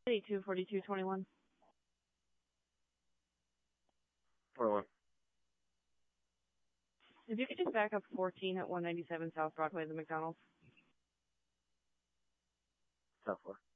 824221. 21. If you could just back up 14 at 197 South Broadway, the McDonald's. South 4.